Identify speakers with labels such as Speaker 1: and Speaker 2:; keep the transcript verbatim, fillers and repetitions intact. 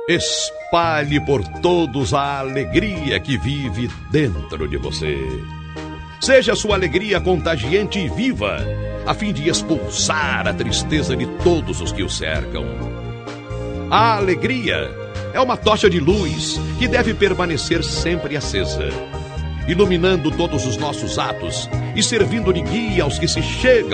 Speaker 1: Espalhe por todos a alegria que vive dentro de você. Seja sua alegria contagiante e viva, a fim de expulsar a tristeza de todos os que o cercam. A alegria é uma tocha de luz que deve permanecer sempre acesa, iluminando todos os nossos atos e servindo de guia aos que se chegam